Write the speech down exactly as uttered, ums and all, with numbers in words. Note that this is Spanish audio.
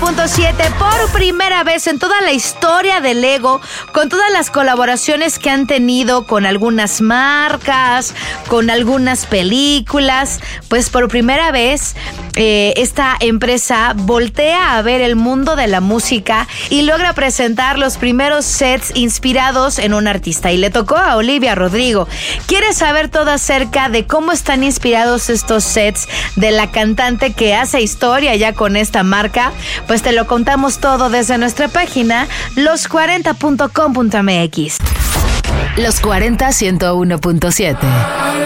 punto siete, por primera vez en toda la historia de Lego, con todas las colaboraciones que han tenido con algunas marcas, con algunas películas, pues por primera vez eh, esta empresa voltea a ver el mundo de la música y logra presentar los primeros sets inspirados en un artista, y le tocó a Olivia Rodrigo. ¿Quieres saber todo acerca de cómo están inspirados estos sets de la cantante que hace historia ya con esta marca? Pues te lo contamos todo desde nuestra página los cuarenta punto com punto m x. Los cuarenta, ciento uno punto siete.